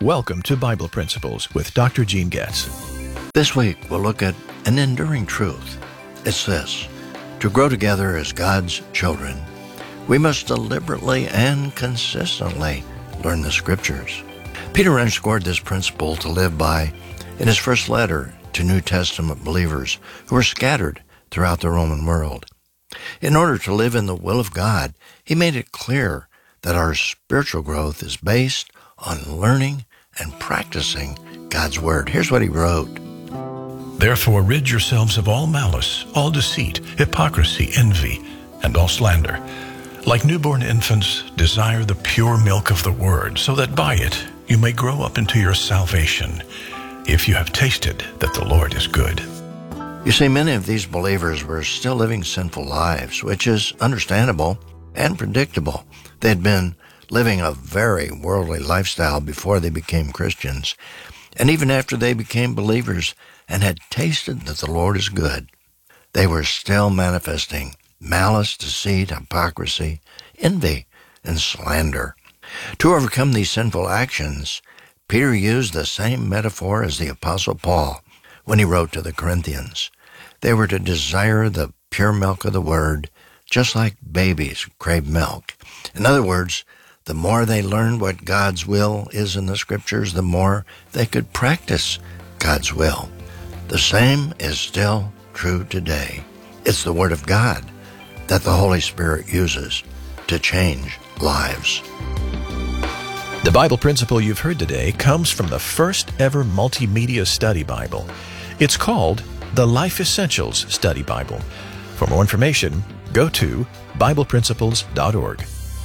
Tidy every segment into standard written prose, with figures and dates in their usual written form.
Welcome to Bible Principles with Dr. Gene Getz. This week, we'll look at an enduring truth. It's this: to grow together as God's children, we must deliberately and consistently learn the Scriptures. Peter underscored this principle to live by in his first letter to New Testament believers who were scattered throughout the Roman world. In order to live in the will of God, he made it clear that our spiritual growth is based on learning and practicing God's Word. Here's what he wrote. Therefore rid yourselves of all malice, all deceit, hypocrisy, envy, and all slander. Like newborn infants, desire the pure milk of the Word, so that by it you may grow up into your salvation, if you have tasted that the Lord is good. You see, many of these believers were still living sinful lives, which is understandable and predictable. They had been living a very worldly lifestyle before they became Christians, and even after they became believers and had tasted that the Lord is good, they were still manifesting malice, deceit, hypocrisy, envy, and slander. To overcome these sinful actions, Peter used the same metaphor as the Apostle Paul when he wrote to the Corinthians. They were to desire the pure milk of the Word, just like babies crave milk. In other words, the more they learned what God's will is in the Scriptures, the more they could practice God's will. The same is still true today. It's the Word of God that the Holy Spirit uses to change lives. The Bible principle you've heard today comes from the first ever multimedia study Bible. It's called the Life Essentials Study Bible. For more information, go to BiblePrinciples.org.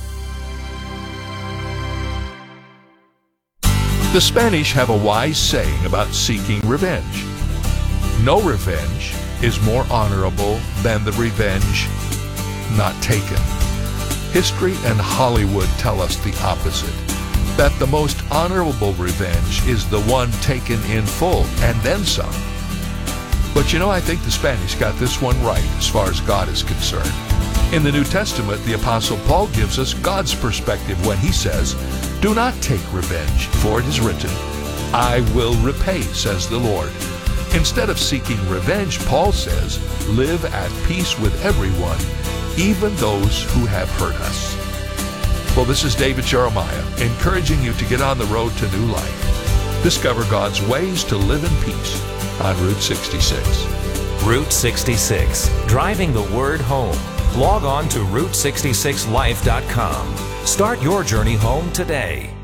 The Spanish have a wise saying about seeking revenge. No revenge is more honorable than the revenge not taken. History and Hollywood tell us the opposite, that the most honorable revenge is the one taken in full and then some. But I think the Spanish got this one right as far as God is concerned. In the New Testament, the Apostle Paul gives us God's perspective when he says, "Do not take revenge, for it is written, 'I will repay,' says the Lord." Instead of seeking revenge, Paul says, live at peace with everyone, even those who have hurt us. Well, this is David Jeremiah, encouraging you to get on the road to new life. Discover God's ways to live in peace on Route 66. Route 66, driving the word home. Log on to Route66Life.com. Start your journey home today.